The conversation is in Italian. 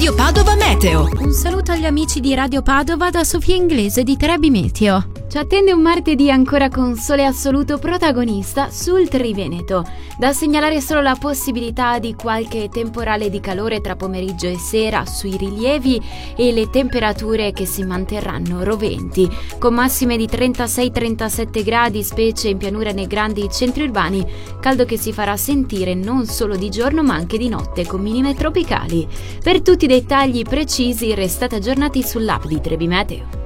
Radio Padova Meteo. Un saluto agli amici di Radio Padova da Sofia Inglese di Trebi Meteo. Ci attende un martedì ancora con sole assoluto protagonista sul Triveneto. Da segnalare solo la possibilità di qualche temporale di calore tra pomeriggio e sera sui rilievi e le temperature che si manterranno roventi, con massime di 36-37 gradi, specie in pianura nei grandi centri urbani, caldo che si farà sentire non solo di giorno ma anche di notte con minime tropicali. Per tutti i dettagli precisi restate aggiornati sull'app di Trebi Meteo.